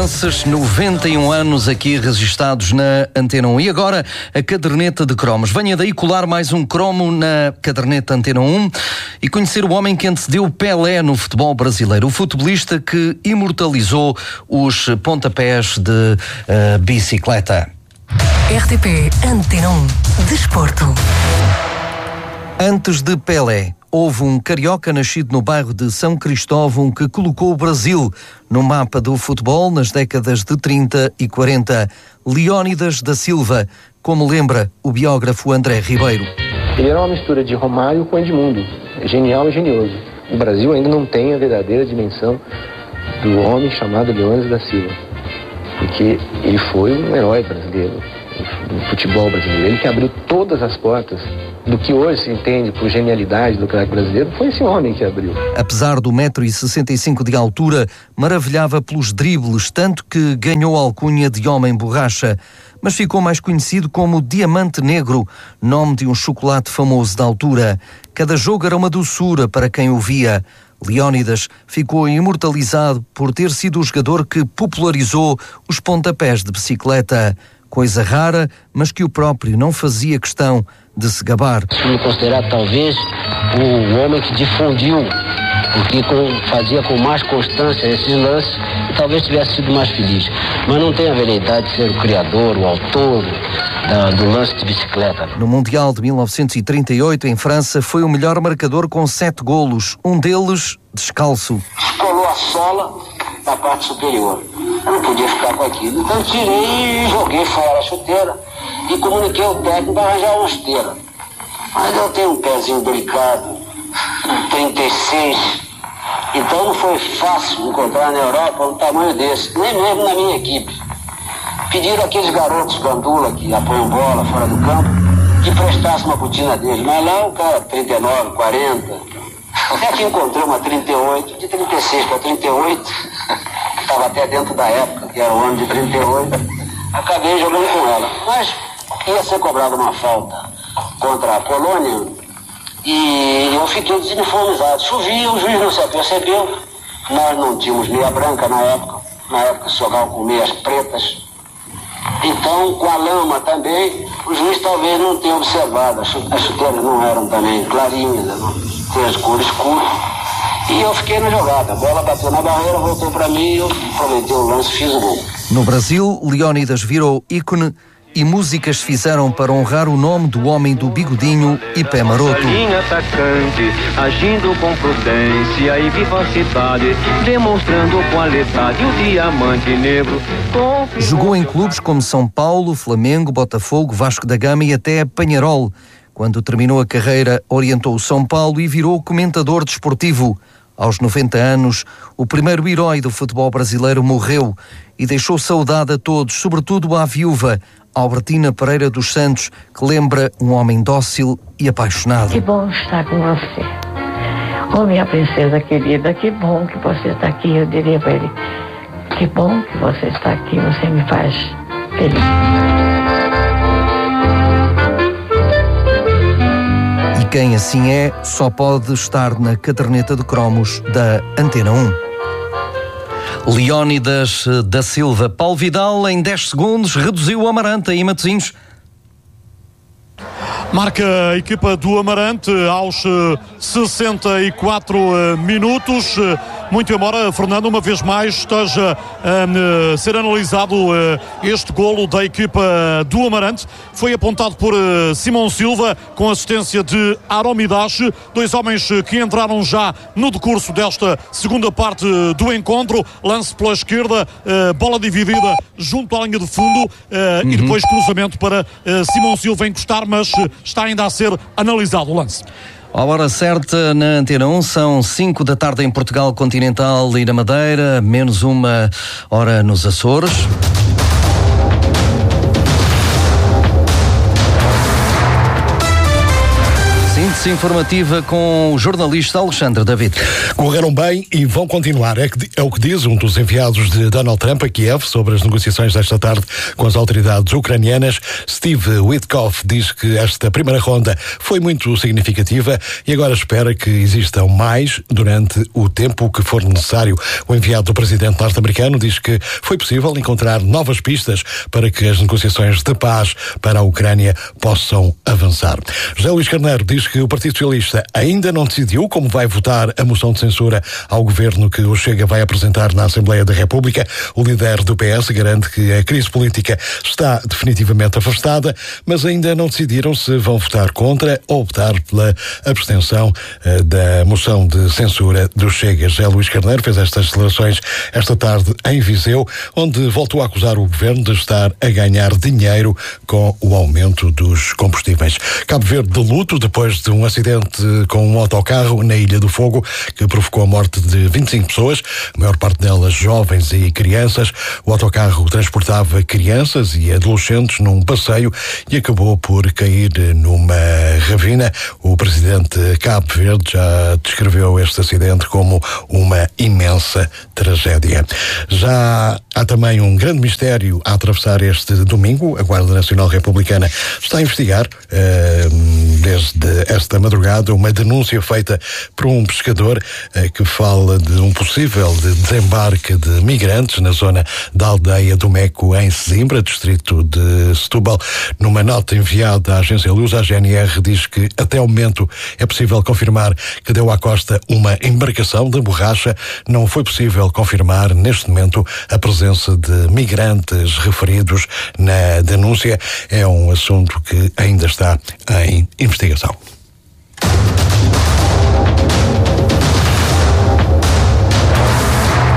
portimonenses, 91 anos aqui registados na Antena 1. E agora a caderneta de cromos. Venha daí colar mais um cromo na caderneta Antena 1 e conhecer o homem que antecedeu Pelé no futebol brasileiro. O futebolista que imortalizou os pontapés de bicicleta. RTP Antena 1 Desporto. Antes de Pelé, houve um carioca nascido no bairro de São Cristóvão que colocou o Brasil no mapa do futebol nas décadas de 30 e 40. Leónidas da Silva, como lembra o biógrafo André Ribeiro. Ele era uma mistura de Romário com Edmundo, genial e genioso. O Brasil ainda não tem a verdadeira dimensão do homem chamado Leónidas da Silva, porque ele foi um herói brasileiro, no futebol brasileiro. Ele que abriu todas as portas do que hoje se entende por genialidade do craque brasileiro. Foi esse homem que abriu. Apesar do 1,65 m de altura, maravilhava pelos dribles, tanto que ganhou a alcunha de homem borracha, mas ficou mais conhecido como Diamante Negro, nome de um chocolate famoso da altura. Cada jogo era uma doçura para quem o via. Leónidas ficou imortalizado por ter sido o jogador que popularizou os pontapés de bicicleta, coisa rara, mas que o próprio não fazia questão de se gabar. Sou considerado talvez o homem que difundiu, porque fazia com mais constância esses lances e talvez tivesse sido mais feliz. Mas não tem a veleidade de ser o criador, o autor do lance de bicicleta. No Mundial de 1938, em França, foi o melhor marcador com 7 golos, um deles descalço. Colou a sola na parte superior. Eu não podia ficar com aquilo. Então tirei e joguei fora a chuteira e comuniquei ao técnico para arranjar uma esteira. Mas eu tenho um pezinho delicado, 36, então não foi fácil encontrar na Europa um tamanho desse, nem mesmo na minha equipe. Pediram aqueles garotos gandula que apoiam bola fora do campo que prestasse uma botina deles, mas lá o cara 39, 40. Até que encontrei uma 38, de 36 para 38, que estava até dentro da época, que era o ano de 38, acabei jogando com ela. Mas ia ser cobrada uma falta contra a Polônia e eu fiquei desuniformizado. Chovia, o juiz não se apercebeu, nós não tínhamos meia branca na época se jogavam com meias pretas. Então, com a lama também, o juiz talvez não tenha observado. As chuteiras não eram também clarinhas, tinha as cores escuras. E eu fiquei na jogada. A bola bateu na barreira, voltou para mim, eu aproveitei o lance e fiz o gol. No Brasil, Leónidas virou ícone e músicas fizeram para honrar o nome do homem do bigodinho e pé maroto. Atacante, agindo com prudência e vivacidade, demonstrando qualidade, o diamante negro. Jogou em clubes como São Paulo, Flamengo, Botafogo, Vasco da Gama e até Peñarol. Quando terminou a carreira, orientou o São Paulo e virou comentador desportivo. Aos 90 anos, o primeiro herói do futebol brasileiro morreu e deixou saudade a todos, sobretudo à viúva, Albertina Pereira dos Santos, que lembra um homem dócil e apaixonado. Que bom estar com você. Oh, minha princesa querida, que bom que você está aqui. Eu diria para ele, que bom que você está aqui, você me faz feliz. E quem assim é, só pode estar na caderneta de cromos da Antena 1. Leónidas da Silva. Paulo Vidal, em 10 segundos, reduziu o Amarante em Matosinhos. Marca a equipa do Amarante aos 64 minutos. Muito embora, Fernando, uma vez mais esteja a ser analisado este golo da equipa do Amarante. Foi apontado por Simão Silva, com assistência de Aromidache. Dois homens que entraram já no decurso desta segunda parte do encontro. Lance pela esquerda, bola dividida junto à linha de fundo e depois cruzamento para Simão Silva encostar, mas está ainda a ser analisado o lance. A hora certa na Antena 1 são 5 da tarde em Portugal Continental e na Madeira, menos 1 hora nos Açores. Sim, de Blitz informativa com o jornalista Alexandre David. Correram bem e vão continuar. É o que diz um dos enviados de Donald Trump a Kiev sobre as negociações desta tarde com as autoridades ucranianas. Steve Witkoff diz que esta primeira ronda foi muito significativa e agora espera que existam mais durante o tempo que for necessário. O enviado do presidente norte-americano diz que foi possível encontrar novas pistas para que as negociações de paz para a Ucrânia possam avançar. José Luís Carneiro diz que o Partido Socialista ainda não decidiu como vai votar a moção de censura ao governo que o Chega vai apresentar na Assembleia da República. O líder do PS garante que a crise política está definitivamente afastada, mas ainda não decidiram se vão votar contra ou optar pela abstenção da moção de censura do Chega. José Luís Carneiro fez estas declarações esta tarde em Viseu, onde voltou a acusar o governo de estar a ganhar dinheiro com o aumento dos combustíveis. Cabo Verde de luto depois de um acidente com um autocarro na Ilha do Fogo que provocou a morte de 25 pessoas, a maior parte delas jovens e crianças. O autocarro transportava crianças e adolescentes num passeio e acabou por cair numa ravina. O presidente Cabo Verde já descreveu este acidente como uma imensa tragédia. Já há também um grande mistério a atravessar este domingo. A Guarda Nacional Republicana está a investigar desde esta madrugada uma denúncia feita por um pescador que fala de um possível desembarque de migrantes na zona da aldeia do Meco, em Sesimbra, distrito de Setúbal. Numa nota enviada à agência Luz, a GNR diz que até o momento é possível confirmar que deu à costa uma embarcação de borracha. Não foi possível confirmar neste momento a presença de migrantes referidos na denúncia. É um assunto que ainda está em investigação.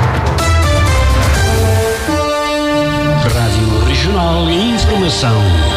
Rádio Regional e Informação.